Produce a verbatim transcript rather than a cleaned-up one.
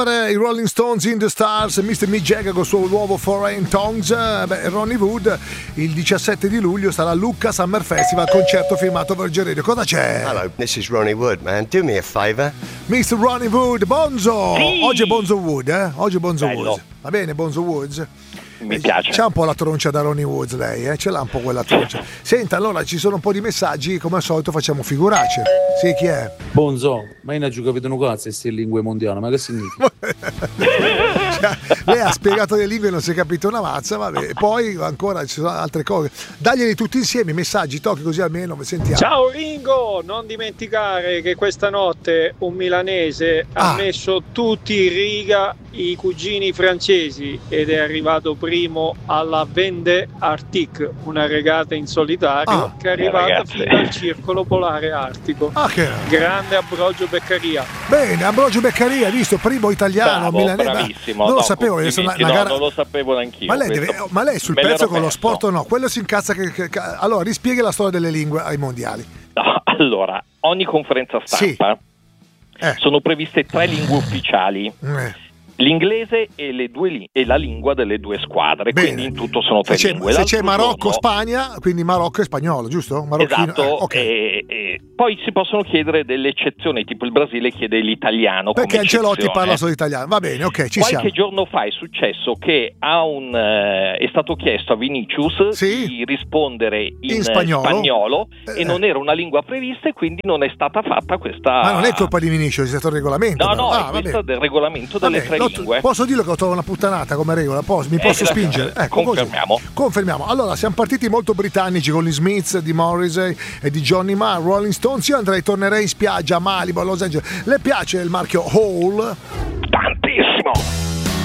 I Rolling Stones in the Stars, mister Mick Jagger con il suo nuovo Foreign Tongues. Beh, Ronnie Wood il diciassette di luglio sarà a Lucca Summer Festival, concerto firmato Virgin Radio. Cosa c'è? Hello, this is Ronnie Wood, man. Do me a favor. mister Ronnie Wood, Bonzo! Sì. Oggi è Bonzo Wood, eh? Oggi è Bonzo Bello. Woods. Va bene, Bonzo Woods? Mi piace. C'ha un po' la troncia da Ronnie Woods lei, eh? Ce l'ha un po' quella troncia. Senta, allora ci sono un po' di messaggi, come al solito facciamo figuracce. Sì, chi è? Bonzo, ma io non ho capito un cazzo queste lingue mondiali, ma che significa? Cioè, lei ha spiegato le lingue e non si è capito una mazza, vabbè. Poi ancora ci sono altre cose. Daglieli tutti insieme i messaggi, tocchi così almeno sentiamo. Ciao Ringo, non dimenticare che questa notte un milanese Ah. ha messo tutti in riga i cugini francesi ed è arrivato primo alla Vende Arctic, una regata in solitario Ah. che è arrivata Eh, ragazzi. fino al circolo polare artico. Ah, che Grande Ambrogio Beccaria. bene, Ambrogio Beccaria, visto, primo italiano Bravo, milanese. bravissimo. Non lo No, sapevo, deve essere una, complimenti, una no, gara. non lo sapevo neanch'io. Ma lei, deve, questo ma lei è sul me l'ero pezzo con lo perso. sport o no? Quello si incazza che, che- che- allora rispieghi la storia delle lingue ai mondiali. No, allora, ogni conferenza stampa Eh. sono previste tre lingue ufficiali. Eh. L'inglese e, le due li- e la lingua delle due squadre, Bene. quindi in tutto sono tre Se c'è, lingue. se c'è L'altro Marocco, giorno- Spagna, quindi Marocco e spagnolo, giusto? Marocchino. Esatto, eh, ok. e, e poi si possono chiedere delle eccezioni, tipo il Brasile chiede l'italiano. Perché come Ancelotti eccezione. parla solo italiano. Va bene, ok, ci Qualche siamo. giorno fa è successo che a un, eh, è stato chiesto a Vinicius Sì. di rispondere in, In eh, spagnolo. spagnolo Eh. e non era una lingua prevista e quindi non è stata fatta questa. Ma non è colpa di Vinicius, è stato il regolamento. No, però. no, Ah, è va questo bene. del regolamento Va delle bene, tre lo- lingue. Posso dirlo che lo trovo una puttanata come regola? Posso- mi posso Eh, spingere? Ecco, così. confermiamo. Confermiamo. Allora, siamo partiti molto britannici con gli Smiths, di Morrissey e di Johnny Marr, Rolling Stones. Io andrei, tornerei in spiaggia a Malibu, a Los Angeles. Le piace il marchio Hall?